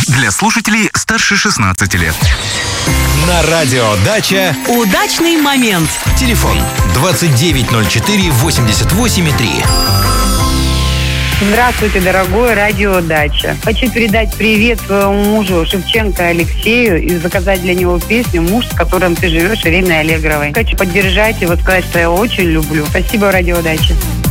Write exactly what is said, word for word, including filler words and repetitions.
Для слушателей старше шестнадцати лет. На радио «Дача» удачный момент. Телефон двадцать девять ноль четыре восемьдесят восемь три. Здравствуйте, дорогой радио «Дача». Хочу передать привет своему мужу Шевченко Алексею и заказать для него песню «Муж, с которым ты живешь» Ирины Аллегровой. Хочу поддержать его, сказать, что я очень люблю. Спасибо, радио «Дача».